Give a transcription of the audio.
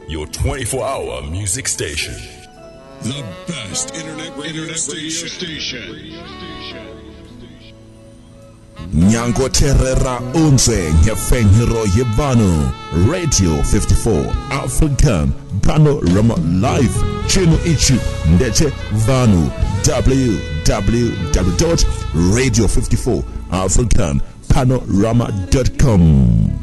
your 24-hour music station. The best internet radio station. Nyango Terera Unze Nyafenhiro Yebano Radio 54 African Panorama Live Chino Ichi Ndeche Vanu www.radio54africanpanorama.com